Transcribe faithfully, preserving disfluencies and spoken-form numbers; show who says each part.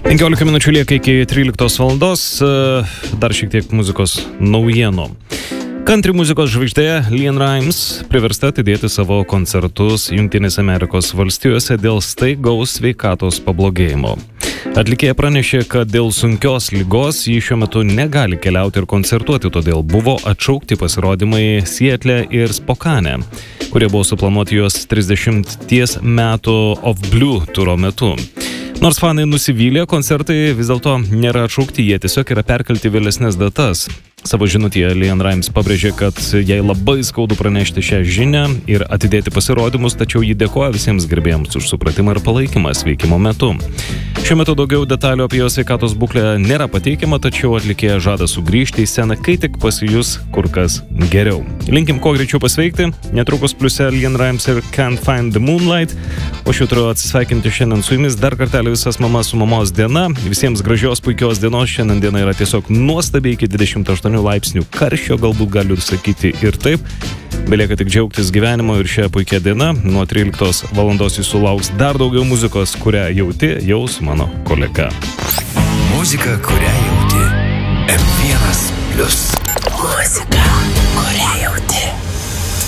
Speaker 1: penkiolika minučių lieka iki tryliktos valandos, dar šiek tiek muzikos naujienų. Country muzikos žvaigždė LeAnn Rimes priversta atidėti savo koncertus Jungtinėse Amerikos valstijose dėl staigaus sveikatos pablogėjimo. Atlikėja pranešė, kad dėl sunkios ligos ji šiuo metu negali keliauti ir koncertuoti, todėl buvo atšaukti pasirodymai Sietle ir Spokane, kurie buvo suplanuoti jos trisdešimties metų Of Blue turo metu. Nors fanai nusivylė, koncertai vis dėlto nėra atšaukti, jie tiesiog yra perkelti vėlesnės datas. Savo žinutėje LeAnn Rimes pabrėžė, kad jai labai skaudu pranešti šią žinią ir atidėti pasirodymus, tačiau ji dėkoja visiems gerbėjams už supratimą ir palaikymą sveikimo metu. Šiuo metu daugiau detalių apie jos sveikatos būklę nėra pateikiama, tačiau atlikėja žada sugrįžti į sceną, kai tik pasijus kur kas geriau. Linkim kuo greičiau pasveikti, netrukus pliuse LeAnn Rimes ir Can't Find the Moonlight. O šiuo turiu atsisveikinti šiandien su jumis. Dar kartelį visas mamas su mamos diena. Visiems gražios, puikios dienos. Šiandien diena yra tiesiog nuostabiai iki dvidešimt aštuonių laipsnių karščio, galbūt galiu sakyti ir taip. Belieka tik džiaugtis gyvenimo ir šią puikią dieną. Nuo tryliktos valandos jūsų lauks dar daugiau muzikos, kurią jauti jau su mano kolega.
Speaker 2: Muzika, kurią jauti. M vienas plius. Muzika, kurią jauti.